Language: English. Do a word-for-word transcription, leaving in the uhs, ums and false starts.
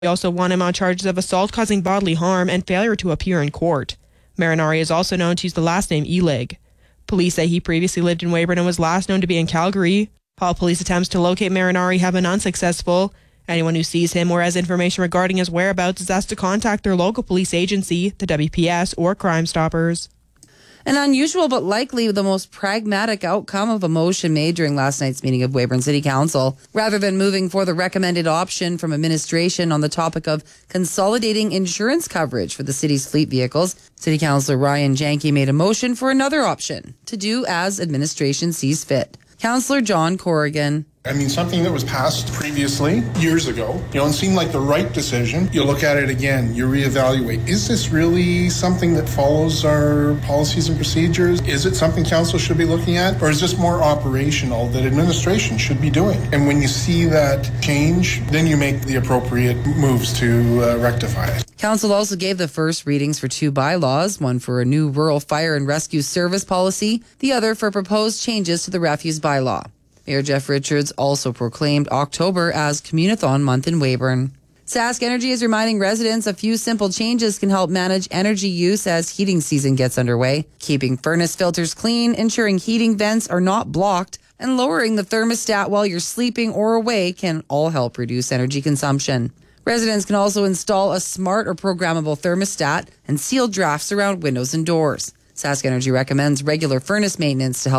We also want him on charges of assault causing bodily harm and failure to appear in court. Marinari is also known to use the last name Elig. Police say he previously lived in Weyburn and was last known to be in Calgary. All police attempts to locate Marinari have been unsuccessful. Anyone who sees him or has information regarding his whereabouts is asked to contact their local police agency, the W P S, or Crime Stoppers. An unusual but likely the most pragmatic outcome of a motion made during last night's meeting of Weyburn City Council. Rather than moving for the recommended option from administration on the topic of consolidating insurance coverage for the city's fleet vehicles, City Councillor Ryan Janke made a motion for another option, to do as administration sees fit. Councillor John Corrigan. I mean, something that was passed previously, years ago, you know, and seemed like the right decision. You look at it again, you reevaluate. Is this really something that follows our policies and procedures? Is it something council should be looking at? Or is this more operational that administration should be doing? And when you see that change, then you make the appropriate moves to uh, rectify it. Council also gave the first readings for two bylaws, one for a new rural fire and rescue service policy, the other for proposed changes to the refuse bylaw. Mayor Jeff Richards also proclaimed October as Communathon Month in Weyburn. Sask Energy is reminding residents a few simple changes can help manage energy use as heating season gets underway. Keeping furnace filters clean, ensuring heating vents are not blocked, and lowering the thermostat while you're sleeping or away can all help reduce energy consumption. Residents can also install a smart or programmable thermostat and seal drafts around windows and doors. Sask Energy recommends regular furnace maintenance to help